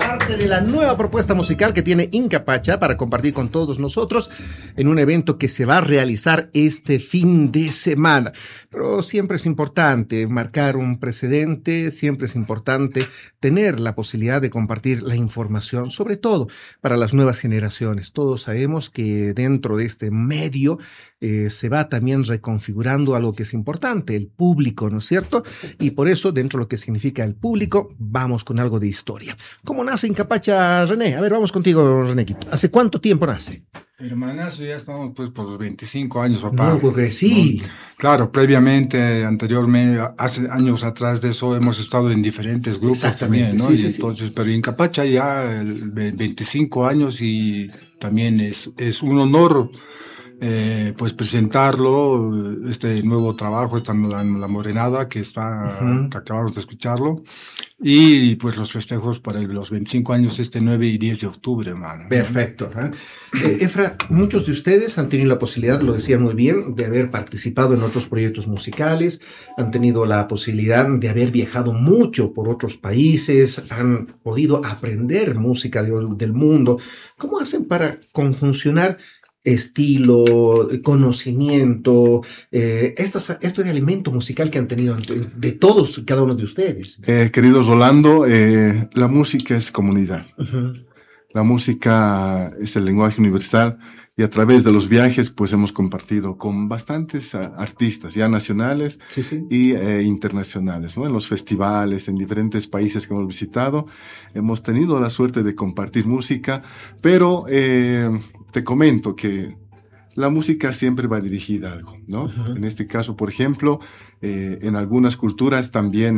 parte de la nueva propuesta musical que tiene Inca Pacha para compartir con todos nosotros en un evento que se va a realizar este fin de semana. Pero siempre es importante marcar un precedente, siempre es importante tener la posibilidad de compartir la información, sobre todo para las nuevas generaciones. Todos sabemos que dentro de este medio se va también reconfigurando algo que es importante, el público, ¿no es cierto? Y por eso, dentro de lo que significa el público, vamos con algo de historia. ¿Cómo nace Inca Pacha, René? A ver, vamos contigo, Renéquito. ¿Hace cuánto tiempo nace? Hermanazo, ya estamos pues por los 25 años, papá. No, porque sí. Claro, previamente, anteriormente, hace años atrás de eso, hemos estado en diferentes grupos también, ¿no? Sí, y entonces, pero Inca Pacha ya 25 años y también es un honor pues presentarlo, este nuevo trabajo, la morenada que está, que acabamos de escucharlo, y pues los festejos para los 25 años este 9 y 10 de octubre, hermano. Perfecto. Efra, muchos de ustedes han tenido la posibilidad, lo decía muy bien, de haber participado en otros proyectos musicales, han tenido la posibilidad de haber viajado mucho por otros países, han podido aprender música del mundo. ¿Cómo hacen para conjuncionar estilo, conocimiento, este elemento musical que han tenido de todos, cada uno de ustedes? Querido Rolando, la música es comunidad. La música es el lenguaje universal y a través de los viajes pues hemos compartido con bastantes artistas ya nacionales y internacionales, ¿no? En los festivales, en diferentes países que hemos visitado, hemos tenido la suerte de compartir música, pero te comento que la música siempre va dirigida a algo, ¿no? En este caso, por ejemplo, en algunas culturas también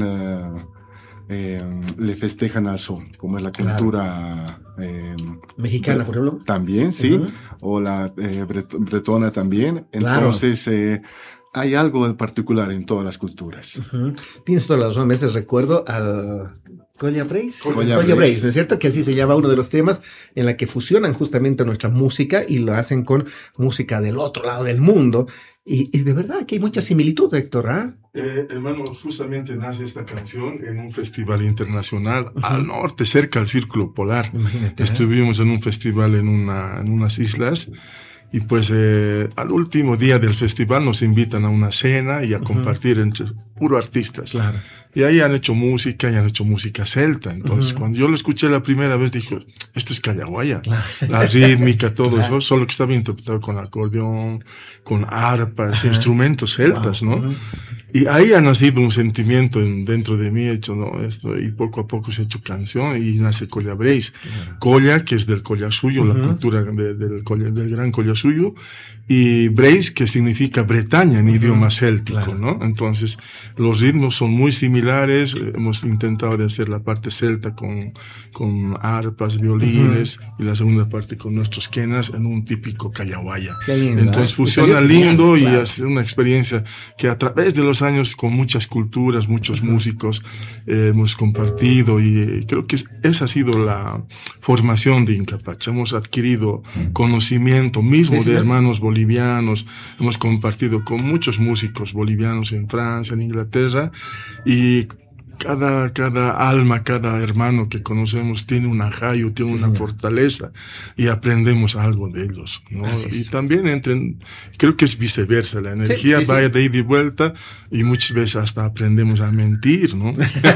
le festejan al son, como es la cultura mexicana, por ejemplo. También, sí, o la bretona también. Entonces, hay algo en particular en todas las culturas. Tienes toda la razón, me hace recuerdo al Colla Brace, ¿no es cierto? Que así se llama uno de los temas en la que fusionan justamente nuestra música y lo hacen con música del otro lado del mundo. Y de verdad que hay mucha similitud, Héctor, ¿ah? Hermano, justamente nace esta canción en un festival internacional al norte, cerca al Círculo Polar. Imagínate, estuvimos en un festival en unas islas. Y pues al último día del festival nos invitan a una cena y a compartir entre puro artistas. Claro. Y ahí han hecho música y han hecho música celta. Entonces, cuando yo lo escuché la primera vez, dije, esto es callahuaya. Claro. La rítmica, todo eso, solo que estaba interpretado con acordeón, con arpas, instrumentos celtas, ¿no? Y ahí ha nacido un sentimiento dentro de mí, hecho, ¿no? Esto, y poco a poco se ha hecho canción y nace Colla Brace. Colla, que es del Collasuyo, la cultura del gran Collasuyo, y Brace, que significa Bretaña en idioma céltico, ¿no? Entonces, los ritmos son muy similares, hemos intentado de hacer la parte celta con arpas, violines, y la segunda parte con nuestros quenas en un típico callahuaya. Entonces, fusiona lindo y es una experiencia que a través de los años con muchas culturas, muchos músicos hemos compartido, y creo que esa ha sido la formación de Inca Pacha. Hemos adquirido conocimiento mismo de hermanos bolivianos, hemos compartido con muchos músicos bolivianos en Francia, en Inglaterra, y cada alma, cada hermano que conocemos tiene un ajayo, tiene una fortaleza, y aprendemos algo de ellos, ¿no? Y también creo que es viceversa, la energía va de ida y vuelta, y muchas veces hasta aprendemos a mentir, ¿no?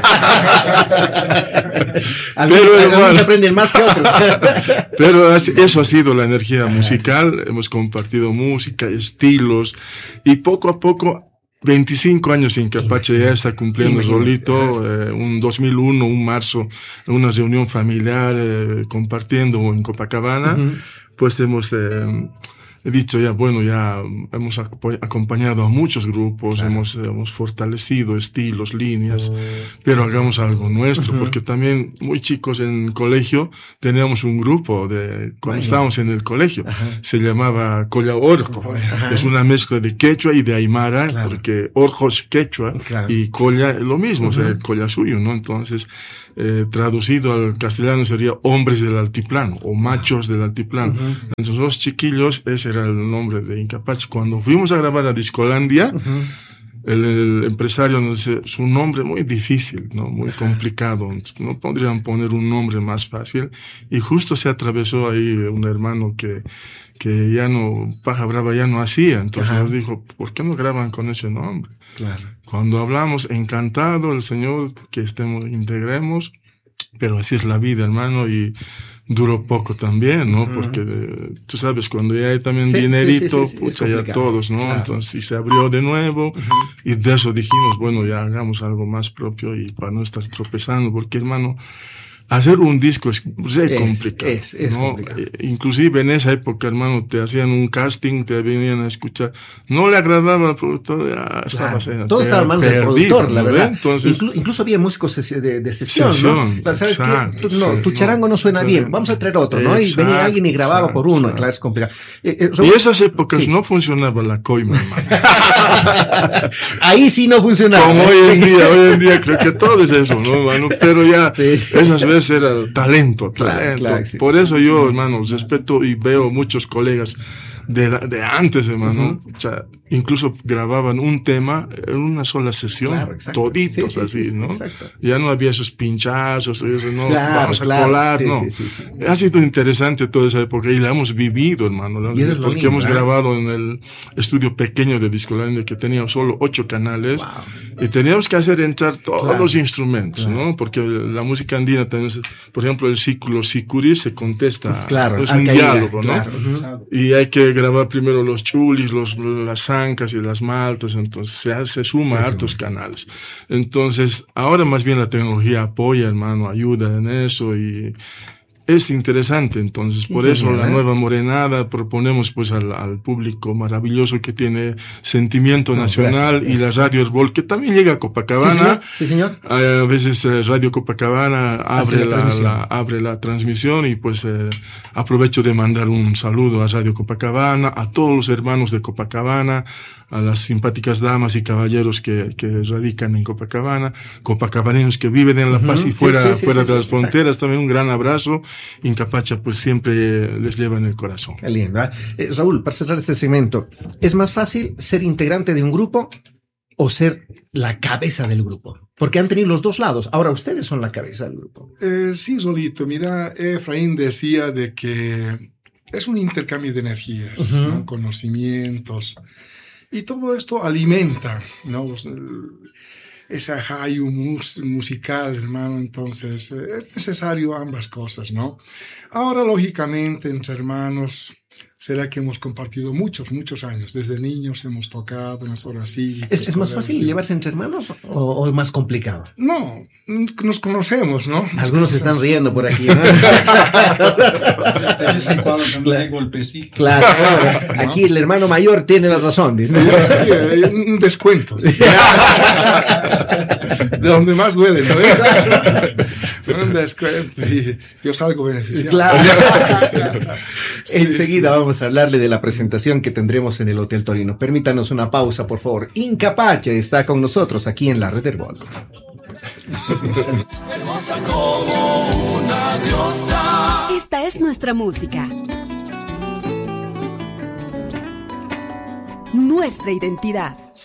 Algunos aprenden más que otros. Pero eso ha sido la energía musical, hemos compartido música, estilos, y poco a poco 25 años Inca Pacha ya está cumpliendo solito, un 2001, un marzo, en una reunión familiar, compartiendo en Copacabana, pues hemos dicho ya, bueno, ya hemos acompañado a muchos grupos, hemos fortalecido estilos, líneas, pero hagamos algo nuestro, porque también muy chicos en colegio teníamos un grupo cuando estábamos en el colegio, se llamaba Colla Orjo, es una mezcla de quechua y de aymara, porque Orjo es quechua y Colla es lo mismo, o sea, el Collasuyo, ¿no? Entonces, traducido al castellano sería hombres del altiplano o machos del altiplano. Entonces los chiquillos, ese era el nombre de Inca Pacha. Cuando fuimos a grabar a Discolandia, el empresario nos dice, es un nombre muy difícil, ¿no? Muy complicado, no podrían poner un nombre más fácil, y justo se atravesó ahí un hermano que ya no, Paja Brava ya no hacía, entonces nos dijo, ¿por qué no graban con ese nombre? Claro. Cuando hablamos, encantado el Señor que integremos, pero así es la vida, hermano, y duró poco también, ¿no? Porque tú sabes, cuando ya hay también dinerito, pucha, ya todos, ¿no? Claro. Entonces, y se abrió de nuevo, y de eso dijimos, bueno, ya hagamos algo más propio y para no estar tropezando, porque, hermano, hacer un disco es complicado. Es ¿no? Complicado. Inclusive en esa época, hermano, te hacían un casting, te venían a escuchar. No le agradaba al productor, ya estaba todo estaba en manos del productor, la verdad. Entonces, incluso había músicos de sesión, ¿no? ¿Sabes qué? Tu charango no suena bien, vamos a traer otro, ¿no? Y venía alguien y grababa por uno, claro, es complicado. Y esas épocas no funcionaba la coima, hermano. Ahí sí no funcionaba. Como hoy en día creo que todo es eso, ¿no, hermano? Pero ya, esas veces era el talento. Claro, sí. Por eso yo, hermano, respeto y veo muchos colegas de antes, hermano, o sea, incluso grababan un tema en una sola sesión, toditos así, ¿no? Exacto. Ya no había esos pinchazos, eso, no, vamos a colar, no. Ha sido interesante toda esa época y la hemos vivido, hermano, porque hemos grabado en el estudio pequeño de Discolandia que tenía solo 8 canales y teníamos que hacer entrar todos los instrumentos, ¿no? Porque la música andina también, por ejemplo, el ciclo Sicuri se contesta, es un diálogo, ¿no? Y hay que grabar primero los chulis, las ancas y las maltas, entonces se suma hartos canales. Entonces, ahora más bien la tecnología apoya, hermano, ayuda en eso y es interesante, entonces, por eso la nueva Morenada proponemos pues al público maravilloso que tiene sentimiento nacional y la Radio Herbol, que también llega a Copacabana. Sí, señor. A veces Radio Copacabana abre la transmisión y pues aprovecho de mandar un saludo a Radio Copacabana, a todos los hermanos de Copacabana, a las simpáticas damas y caballeros que radican en Copacabana, copacabaneños que viven en La Paz y fuera de las fronteras, también un gran abrazo. Incapacha pues siempre les lleva en el corazón. Qué lindo, ¿eh? Raúl, para cerrar este segmento, ¿es más fácil ser integrante de un grupo o ser la cabeza del grupo? Porque han tenido los dos lados, ahora ustedes son la cabeza del grupo. Sí, Rolito, mira, Efraín decía de que es un intercambio de energías, ¿no? Conocimientos, y todo esto alimenta, ¿no? Ese ajayu musical, hermano, entonces es necesario ambas cosas, ¿no? Ahora, lógicamente, entre hermanos, será que hemos compartido muchos años, desde niños hemos tocado en las horas cívicas. ¿Es más fácil llevarse entre hermanos o es más complicado? No, nos conocemos, ¿no? Algunos se están riendo por aquí, ¿no? De vez en cuando también hay golpecitos. Claro, aquí el hermano mayor tiene la razón. ¿Sí? Sí, hay un descuento. De donde más duele, ¿no? Un descuento y yo salgo beneficiado. Claro. Enseguida vamos a hablarle de la presentación que tendremos en el Hotel Torino. Permítanos una pausa, por favor. Incapacha está con nosotros aquí en la Red Herbol. Hermosa como una diosa. Esta es nuestra música. Nuestra identidad.